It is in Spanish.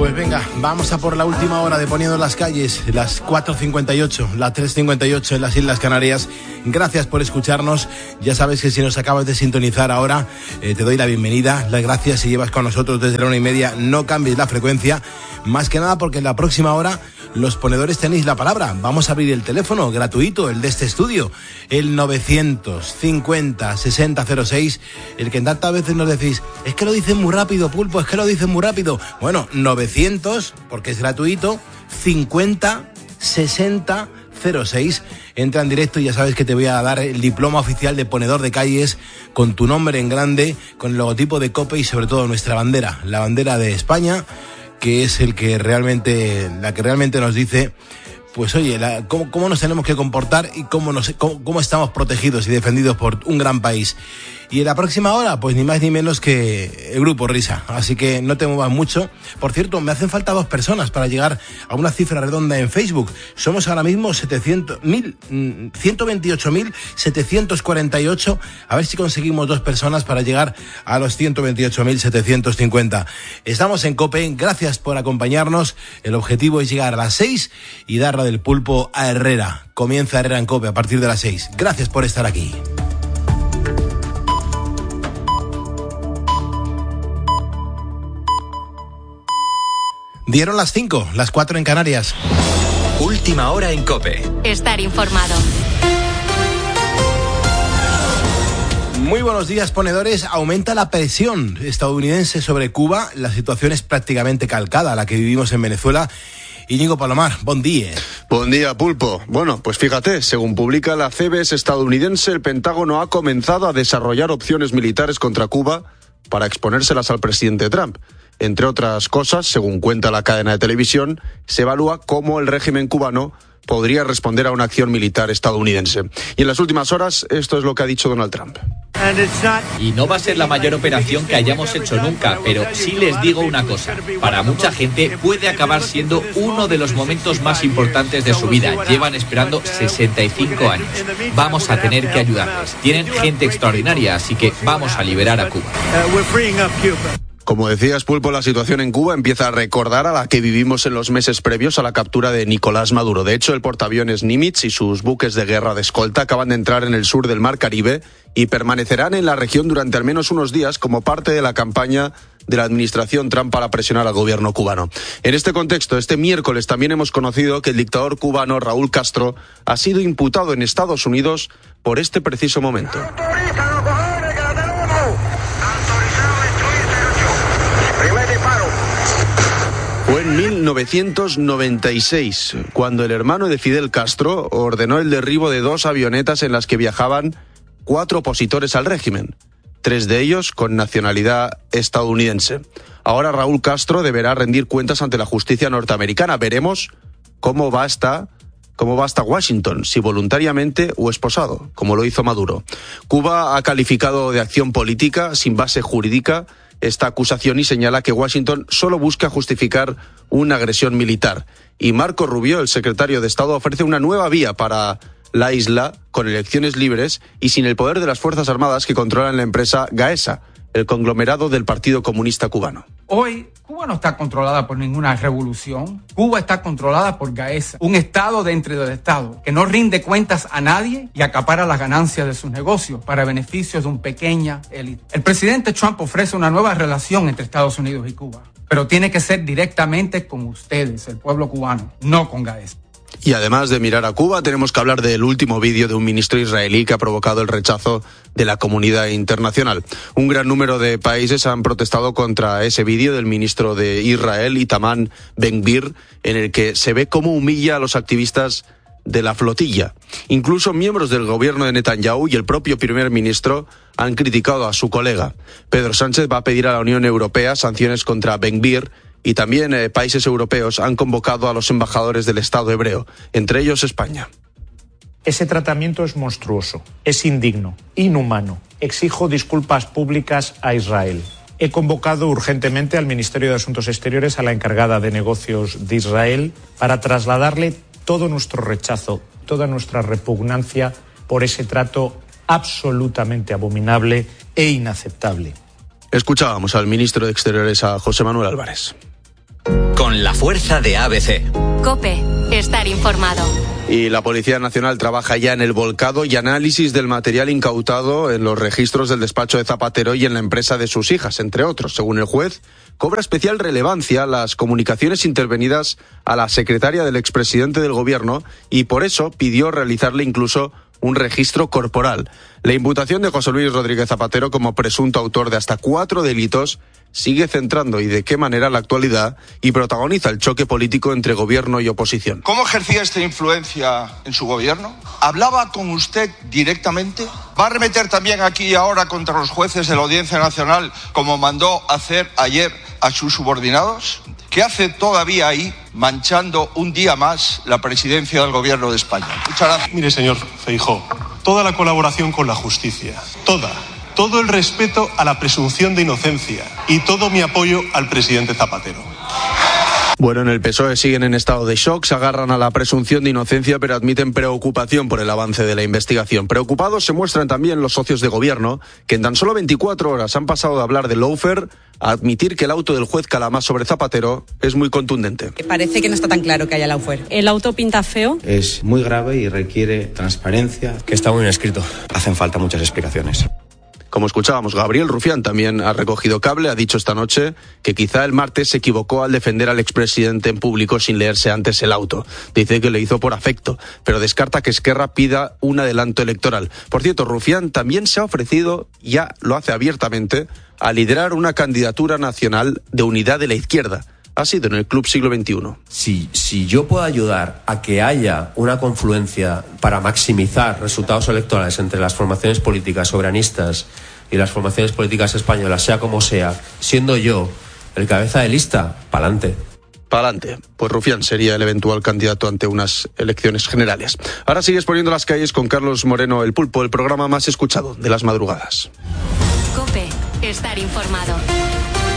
Pues venga, vamos a por la última hora de Poniendo las Calles, las 4:58, las 3:58 en las Islas Canarias. Gracias por escucharnos. Ya sabes que si nos acabas de sintonizar ahora, te doy la bienvenida. Las gracias si llevas con nosotros desde la 1:30. No cambies la frecuencia, más que nada porque en la próxima hora los ponedores tenéis la palabra. Vamos a abrir el teléfono gratuito, el de este estudio, el 950 6006, el que tantas veces nos decís, es que lo dicen muy rápido, Pulpo, es que lo dicen muy rápido. Bueno, 900, porque es gratuito, 50 60 06. Entra en directo y ya sabes que te voy a dar el diploma oficial de ponedor de calles con tu nombre en grande, con el logotipo de COPE y sobre todo nuestra bandera, la bandera de España, que es la que realmente nos dice, pues oye, cómo nos tenemos que comportar y cómo estamos protegidos y defendidos por un gran país. Y en la próxima hora, pues ni más ni menos que el Grupo Risa. Así que no te muevas mucho. Por cierto, me hacen falta 2 personas para llegar a una cifra redonda en Facebook. Somos ahora mismo 128.748. A ver si conseguimos 2 personas para llegar a los 128.750. Estamos en COPE. Gracias por acompañarnos. El objetivo es llegar a las 6 y dar la del pulpo a Herrera. Comienza Herrera en COPE a partir de las 6. Gracias por estar aquí. Dieron las 5, las 4 en Canarias. Última hora en COPE. Estar informado. Muy buenos días, ponedores. Aumenta la presión estadounidense sobre Cuba. La situación es prácticamente calcada a la que vivimos en Venezuela. Íñigo Palomar, buen día. Buen día, Pulpo. Bueno, pues fíjate, según publica la CBS estadounidense, el Pentágono ha comenzado a desarrollar opciones militares contra Cuba para exponérselas al presidente Trump. Entre otras cosas, según cuenta la cadena de televisión, se evalúa cómo el régimen cubano podría responder a una acción militar estadounidense. Y en las últimas horas, esto es lo que ha dicho Donald Trump. Y no va a ser la mayor operación que hayamos hecho nunca, pero sí les digo una cosa. Para mucha gente puede acabar siendo uno de los momentos más importantes de su vida. Llevan esperando 65 años. Vamos a tener que ayudarles. Tienen gente extraordinaria, así que vamos a liberar a Cuba. Como decías, Pulpo, la situación en Cuba empieza a recordar a la que vivimos en los meses previos a la captura de Nicolás Maduro. De hecho, el portaaviones Nimitz y sus buques de guerra de escolta acaban de entrar en el sur del Mar Caribe y permanecerán en la región durante al menos unos días como parte de la campaña de la administración Trump para presionar al gobierno cubano. En este contexto, este miércoles también hemos conocido que el dictador cubano Raúl Castro ha sido imputado en Estados Unidos por este preciso momento. Fue en 1996, cuando el hermano de Fidel Castro ordenó el derribo de 2 avionetas en las que viajaban 4 opositores al régimen, 3 de ellos con nacionalidad estadounidense. Ahora Raúl Castro deberá rendir cuentas ante la justicia norteamericana. Veremos cómo va hasta Washington, si voluntariamente o esposado, como lo hizo Maduro. Cuba ha calificado de acción política sin base jurídica esta acusación y señala que Washington solo busca justificar una agresión militar. Y Marco Rubio, el secretario de Estado, ofrece una nueva vía para la isla, con elecciones libres y sin el poder de las Fuerzas Armadas que controlan la empresa Gaesa, el conglomerado del Partido Comunista Cubano. Hoy, Cuba no está controlada por ninguna revolución. Cuba está controlada por Gaesa, un estado dentro del estado que no rinde cuentas a nadie y acapara las ganancias de sus negocios para beneficios de una pequeña élite. El presidente Trump ofrece una nueva relación entre Estados Unidos y Cuba, pero tiene que ser directamente con ustedes, el pueblo cubano, no con Gaesa. Y además de mirar a Cuba, tenemos que hablar del último vídeo de un ministro israelí que ha provocado el rechazo de la comunidad internacional. Un gran número de países han protestado contra ese vídeo del ministro de Israel, Itamar Ben-Gvir, en el que se ve cómo humilla a los activistas de la flotilla. Incluso miembros del gobierno de Netanyahu y el propio primer ministro han criticado a su colega. Pedro Sánchez va a pedir a la Unión Europea sanciones contra Ben-Gvir, y también países europeos han convocado a los embajadores del Estado hebreo, entre ellos España. Ese tratamiento es monstruoso, es indigno, inhumano. Exijo disculpas públicas a Israel. He convocado urgentemente al Ministerio de Asuntos Exteriores a la encargada de negocios de Israel para trasladarle todo nuestro rechazo, toda nuestra repugnancia por ese trato absolutamente abominable e inaceptable. Escuchábamos al ministro de Exteriores, a José Manuel Álvarez. con la fuerza de ABC. COPE. Estar informado. Y la Policía Nacional trabaja ya en el volcado y análisis del material incautado en los registros del despacho de Zapatero y en la empresa de sus hijas, entre otros. Según el juez, cobra especial relevancia las comunicaciones intervenidas a la secretaria del expresidente del gobierno y por eso pidió realizarle incluso un registro corporal. La imputación de José Luis Rodríguez Zapatero como presunto autor de hasta 4 delitos sigue centrando y de qué manera la actualidad y protagoniza el choque político entre gobierno y oposición. ¿Cómo ejercía esta influencia en su gobierno? ¿Hablaba con usted directamente? ¿Va a arremeter también aquí y ahora contra los jueces de la Audiencia Nacional como mandó hacer ayer a sus subordinados? ¿Qué hace todavía ahí manchando un día más la presidencia del gobierno de España? Muchas gracias. Mire, señor Feijóo, toda la colaboración con la justicia, todo el respeto a la presunción de inocencia y todo mi apoyo al presidente Zapatero. Bueno, en el PSOE siguen en estado de shock, se agarran a la presunción de inocencia, pero admiten preocupación por el avance de la investigación. Preocupados se muestran también los socios de gobierno, que en tan solo 24 horas han pasado de hablar de lawfare a admitir que el auto del juez Calamás sobre Zapatero es muy contundente. Parece que no está tan claro que haya lawfare. El auto pinta feo. Es muy grave y requiere transparencia. Que está muy bien escrito. Hacen falta muchas explicaciones. Como escuchábamos, Gabriel Rufián también ha recogido cable, ha dicho esta noche que quizá el martes se equivocó al defender al expresidente en público sin leerse antes el auto. Dice que lo hizo por afecto, pero descarta que Esquerra pida un adelanto electoral. Por cierto, Rufián también se ha ofrecido, ya lo hace abiertamente, a liderar una candidatura nacional de unidad de la izquierda. Ha sido en el Club Siglo XXI. Si yo puedo ayudar a que haya una confluencia para maximizar resultados electorales entre las formaciones políticas soberanistas y las formaciones políticas españolas, sea como sea, siendo yo el cabeza de lista, pa'lante. Pa'lante. Pues Rufián sería el eventual candidato ante unas elecciones generales. Ahora sigues poniendo las calles con Carlos Moreno, El Pulpo, el programa más escuchado de las madrugadas. COPE. Estar informado.